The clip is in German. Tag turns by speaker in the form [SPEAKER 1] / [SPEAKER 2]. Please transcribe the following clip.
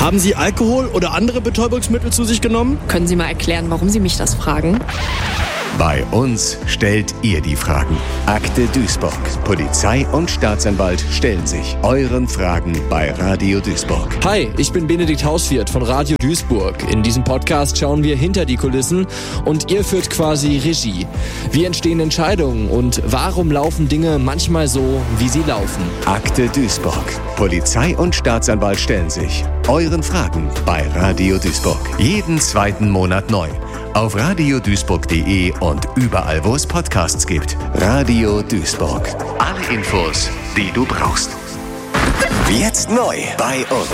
[SPEAKER 1] Haben Sie Alkohol oder andere Betäubungsmittel zu sich genommen?
[SPEAKER 2] Können Sie mal erklären, warum Sie mich das fragen?
[SPEAKER 3] Bei uns stellt ihr die Fragen. Akte Duisburg. Polizei und Staatsanwalt stellen sich euren Fragen bei Radio Duisburg.
[SPEAKER 4] Hi, ich bin Benedikt Hausviert von Radio Duisburg. In diesem Podcast schauen wir hinter die Kulissen und ihr führt quasi Regie. Wie entstehen Entscheidungen und warum laufen Dinge manchmal so, wie sie laufen?
[SPEAKER 3] Akte Duisburg. Polizei und Staatsanwalt stellen sich euren Fragen bei Radio Duisburg. Jeden zweiten Monat neu. Auf radioduisburg.de und überall, wo es Podcasts gibt. Radio Duisburg. Alle Infos, die du brauchst. Jetzt neu bei uns.